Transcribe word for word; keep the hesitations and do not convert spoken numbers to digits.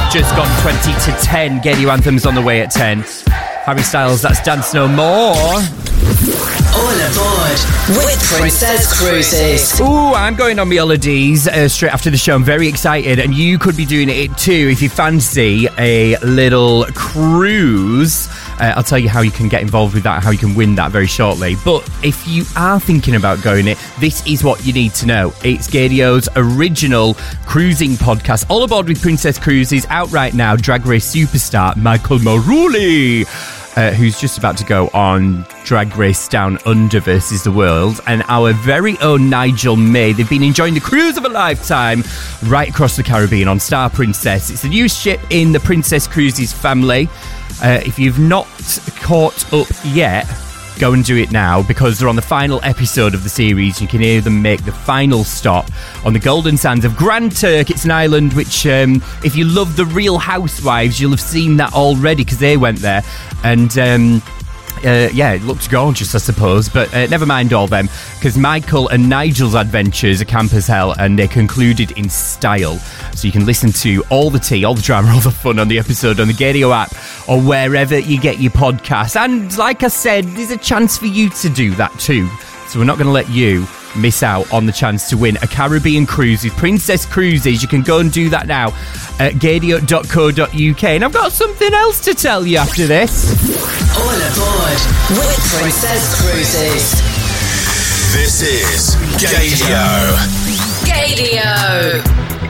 Just gone twenty to ten. Gadio Anthems on the way at ten. Harry Styles, that's Dance No More. All aboard with Princess Cruises. Ooh, I'm going on Melodies uh, straight after the show. I'm very excited, and you could be doing it too if you fancy a little cruise. Uh, I'll tell you how you can get involved with that, how you can win that very shortly. But if you are thinking about going it, this is what you need to know. It's Gadio's original cruising podcast, All Aboard with Princess Cruises, out right now. Drag Race superstar Michael Maruli, Uh, who's just about to go on Drag Race Down Under versus the World, and our very own Nigel May. They've been enjoying the cruise of a lifetime right across the Caribbean on Star Princess. It's the new ship in the Princess Cruises family. Uh, if you've not caught up yet, go and do it now, because they're on the final episode of the series. You can hear them make the final stop on the golden sands of Grand Turk. It's an island which, um, if you love the Real Housewives, you'll have seen that already, because they went there. And um, uh, yeah, it looks gorgeous, I suppose. But uh, never mind all them, because Michael and Nigel's adventures are camp as hell, and they concluded in style. So you can listen to all the tea, all the drama, all the fun on the episode on the Gadio app or wherever you get your podcasts. And like I said, there's a chance for you to do that too. So we're not going to let you miss out on the chance to win a Caribbean cruise with Princess Cruises. You can go and do that now at gadio dot co dot uk. And I've got something else to tell you after this. All aboard with Princess Cruises. This is Gadio. Gadio.